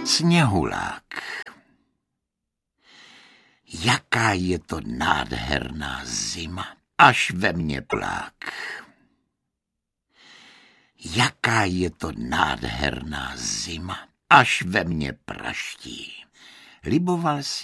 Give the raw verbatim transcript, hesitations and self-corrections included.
Sněhulák. Jaká je to nádherná zima, až ve mně plák. Jaká je to nádherná zima, až ve mně praští. Liboval si